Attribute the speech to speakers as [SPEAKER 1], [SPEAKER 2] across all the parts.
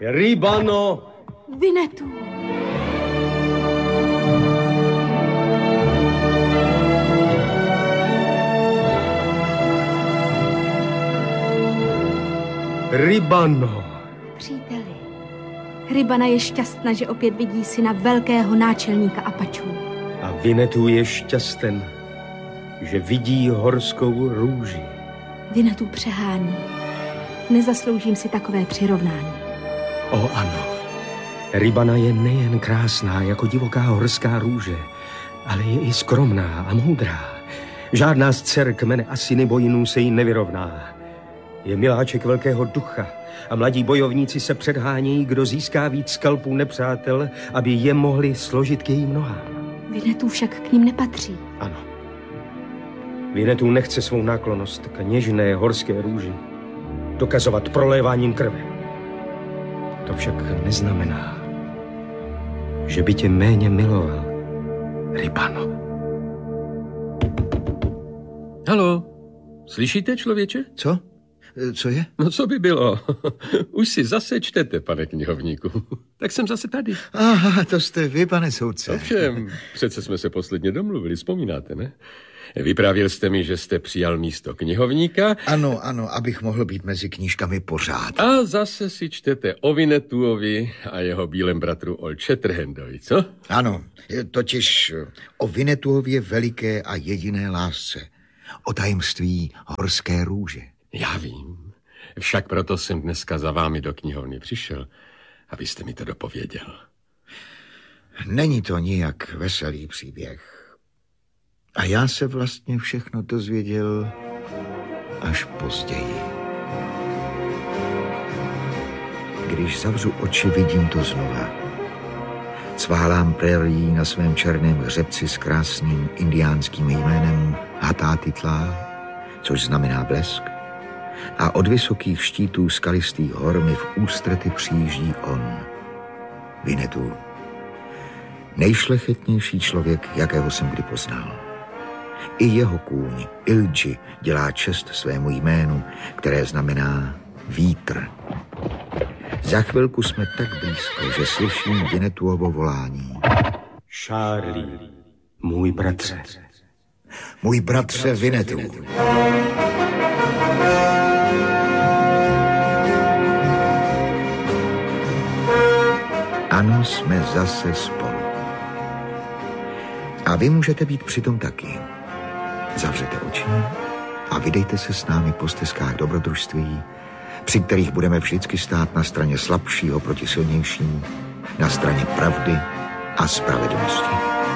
[SPEAKER 1] Rybano!
[SPEAKER 2] Winnetou!
[SPEAKER 1] Rybano!
[SPEAKER 2] Příteli, Rybana je šťastná, že opět vidí syna velkého náčelníka Apačů.
[SPEAKER 1] A Winnetou je šťasten, že vidí horskou růži.
[SPEAKER 2] Winnetou přehání. Nezasloužím si takové přirovnání.
[SPEAKER 1] O ano, Rybana je nejen krásná jako divoká horská růže, ale je i skromná a moudrá. Žádná z dcer kmene Assiniboinů se jí nevyrovná. Je miláček velkého ducha a mladí bojovníci se předhánějí, kdo získá víc skalpů nepřátel, aby je mohli složit k jejím nohám.
[SPEAKER 2] Winnetou však k ním nepatří.
[SPEAKER 1] Ano. Winnetou nechce svou náklonnost k něžné horské růži dokazovat proléváním krve. To však neznamená, že by tě méně miloval, Rybano.
[SPEAKER 3] Haló, slyšíte, člověče?
[SPEAKER 4] Co? Co je?
[SPEAKER 3] No co by bylo? Už si zase čtete, pane knihovníku. Tak jsem zase tady.
[SPEAKER 4] Aha, to jste vy, pane soudce.
[SPEAKER 3] Ovšem, přece jsme se posledně domluvili, vzpomínáte, ne? Vyprávěl jste mi, že jste přijal místo knihovníka.
[SPEAKER 4] Ano, abych mohl být mezi knížkami pořád.
[SPEAKER 3] A zase si čtete o Winnetouovi a jeho bílém bratru Old Shatterhandovi, co?
[SPEAKER 4] Ano, totiž o Winnetouově veliké a jediné lásce. O tajemství horské růže.
[SPEAKER 3] Já vím. Však proto jsem dneska za vámi do knihovny přišel, abyste mi to dopověděl.
[SPEAKER 4] Není to nijak veselý příběh. A já se vlastně všechno dozvěděl až později. Když zavřu oči, vidím to znova. Cválám prérií na svém černém hřebci s krásným indiánským jménem Hatatitla, což znamená blesk. A od vysokých štítů skalistých hor mi v ústrety přijíždí on, Winnetou. Nejšlechetnější člověk, jakého jsem kdy poznal. I jeho kůň, Ilji, dělá čest svému jménu, které znamená vítr. Za chvilku jsme tak blízko, že slyším Winnetouovo volání.
[SPEAKER 1] Charlie, můj bratře.
[SPEAKER 4] Můj bratře Winnetou. Ano, jsme zase spolu. A vy můžete být přitom taky. Zavřete oči a vydejte se s námi po stezkách dobrodružství, při kterých budeme vždycky stát na straně slabšího proti silnějším, na straně pravdy a spravedlnosti.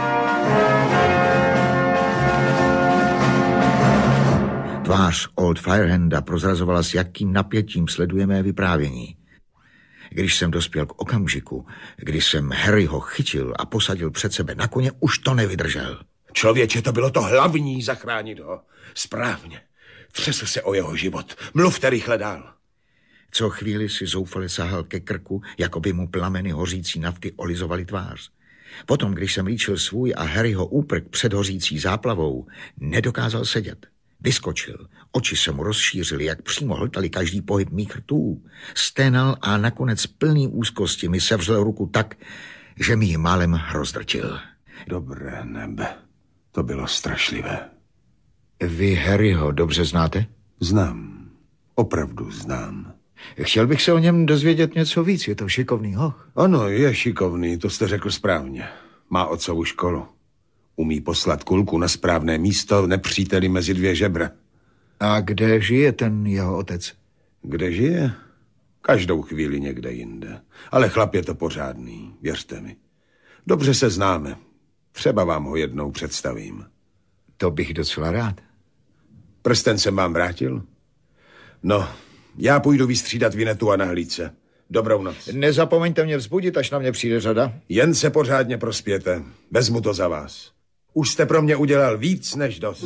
[SPEAKER 4] Tvář Old Firehanda prozrazovala, s jakým napětím sledujeme vyprávění. Když jsem dospěl k okamžiku, kdy jsem Harryho chytil a posadil před sebe na koně, už to nevydržel.
[SPEAKER 5] Člověče, to bylo to hlavní, zachránit ho. Správně. Třesl se o jeho život. Mluvte rychle dál.
[SPEAKER 4] Co chvíli si zoufale sahal ke krku, jako by mu plameny hořící nafty olizovaly tvář. Potom, když jsem líčil svůj a Harryho úprk před hořící záplavou, nedokázal sedět. Vyskočil, oči se mu rozšířily, jak přímo hltali každý pohyb mých rtů. Sténal a nakonec plný úzkosti mi sevřel ruku tak, že mi ji málem rozdrtil.
[SPEAKER 5] Dobré nebe, to bylo strašlivé.
[SPEAKER 4] Vy Harryho dobře znáte?
[SPEAKER 5] Znám, opravdu znám.
[SPEAKER 4] Chtěl bych se o něm dozvědět něco víc, je to šikovný hoch.
[SPEAKER 5] Ano, je šikovný, to jste řekl správně. Má otcovu školu. Umí poslat kulku na správné místo nepříteli mezi dvě žebra.
[SPEAKER 4] A kde žije ten jeho otec?
[SPEAKER 5] Kde žije? Každou chvíli někde jinde. Ale chlap je to pořádný, věřte mi. Dobře se známe. Třeba vám ho jednou představím.
[SPEAKER 4] To bych docela rád.
[SPEAKER 5] Prsten jsem vám vrátil? No, já půjdu vystřídat Winnetou na hlídce. Dobrou noc.
[SPEAKER 4] Nezapomeňte mě vzbudit, až na mě přijde řada.
[SPEAKER 5] Jen se pořádně prospěte. Vezmu to za vás. Už jste pro mě udělal víc než dost.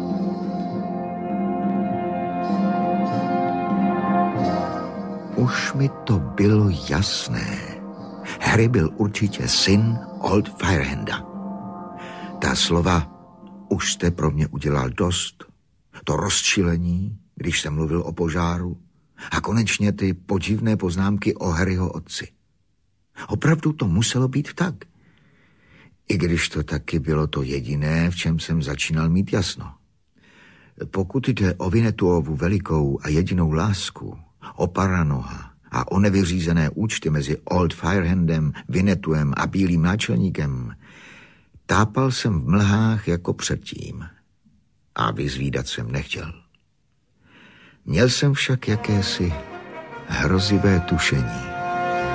[SPEAKER 4] Už mi to bylo jasné. Harry byl určitě syn Old Firehanda. Ta slova už jste pro mě udělal dost. To rozčilení, když jsem mluvil o požáru. A konečně ty podivné poznámky o Harryho otci. Opravdu to muselo být tak. I když to taky bylo to jediné, v čem jsem začínal mít jasno. Pokud jde o Winnetuovu velikou a jedinou lásku, o Paranoha a o nevyřízené účty mezi Old Firehandem, Winnetuem a Bílým náčelníkem, tápal jsem v mlhách jako předtím a vyzvídat jsem nechtěl. Měl jsem však jakési hrozivé tušení.